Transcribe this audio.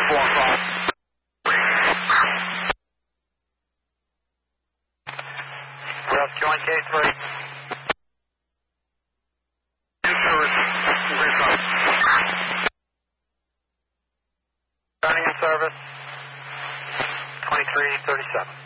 4-5. We're up joint K3. Starting in service, 2337.